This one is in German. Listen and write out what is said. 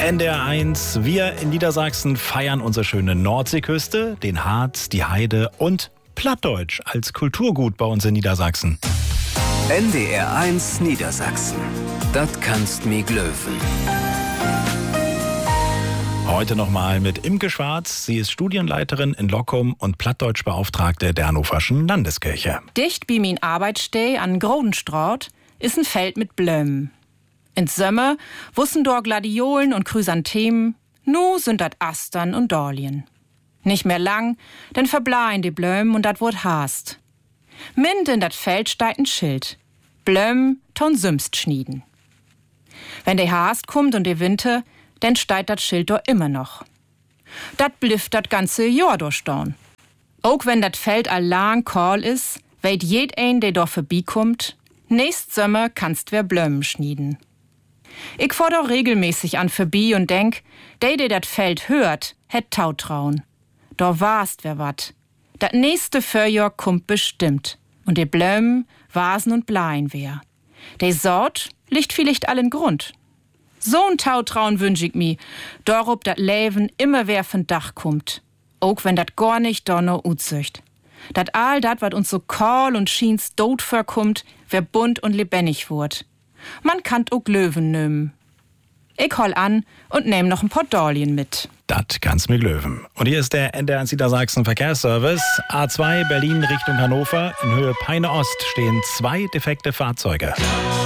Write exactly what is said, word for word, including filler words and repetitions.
N D R eins, wir in Niedersachsen feiern unsere schöne Nordseeküste, den Harz, die Heide und Plattdeutsch als Kulturgut bei uns in Niedersachsen. N D R eins Niedersachsen. Das kannst mi glöwen. Heute nochmal mit Imke Schwarz. Sie ist Studienleiterin in Lockum und Plattdeutschbeauftragte der Hannoverschen Landeskirche. Dicht bei min Arbeitssteh an Grodenstraut ist ein Feld mit Blömen. In Sömme wussen dort Gladiolen und Chrysanthemen, nu sind dat Astern und Dorlien. Nicht mehr lang, denn verblahen die Blömen und dat wurd hast. Mind in dat Feld steigt ein Schild. Blöm ton Sümst schnieden. Wenn de Hast kommt und de Winter, denn steigt dat Schild dort immer noch. Dat blifft dat ganze Jahr durchstaun. Auch wenn dat Feld allang kahl is, weht jed ein, der dort vorbeikommt, nächst Sommer kannst wer Blömen schnieden. Ich fahr doch regelmäßig an vorbei und denk, der, der dat Feld hört, hätt Tautrauen. Da warst wer wat. Dat nächste Förjahr kommt bestimmt. Und de Blömen, Vasen und Bleien wär. De Sort liegt vielleicht allen Grund. So'n Tautrauen wünsch ich mi, dorop dat Leben immer wer von Dach kommt. Auch wenn dat gar nicht donner uzücht. Dat all dat, wat uns so kahl und schiens dot verkommt, wer bunt und lebendig wurd. Man kannt auch Löwen nümmen. Ich hol an und nehm noch ein paar Dorlien mit. Das kann's mir glöwen. Und hier ist der N D R eins Niedersachsen Verkehrsservice. A zwei Berlin Richtung Hannover. In Höhe Peine Ost stehen zwei defekte Fahrzeuge.